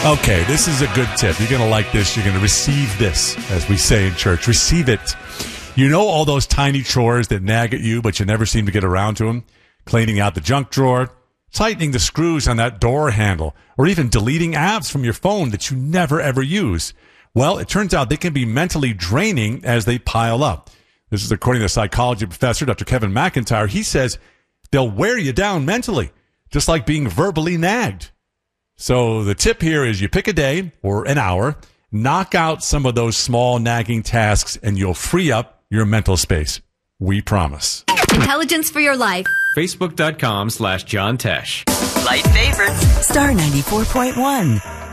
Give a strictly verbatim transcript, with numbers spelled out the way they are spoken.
Okay, this is a good tip. You're going to like this. You're going to receive this, as we say in church. Receive it. You know all those tiny chores that nag at you, but you never seem to get around to them? Cleaning out the junk drawer, tightening the screws on that door handle, or even deleting apps from your phone that you never, ever use. Well, it turns out they can be mentally draining as they pile up. This is according to psychology professor Doctor Kevin McIntyre. He says they'll wear you down mentally, just like being verbally nagged. So the tip here is you pick a day or an hour, knock out some of those small nagging tasks, and you'll free up your mental space. We promise. Intelligence for your life. Facebook.com slash John Tesh. Light favorites. Star ninety-four point one.